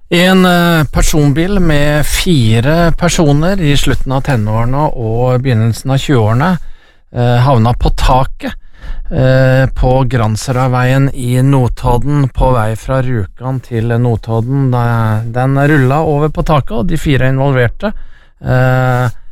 En personbil med 4 personer i slutten av tenårene og begynnelsen av 20-årene havna på taket på Granseraveien i Notodden på vei fra Rjukan til Notodden. Den rullet over på taket, og de 4 involverte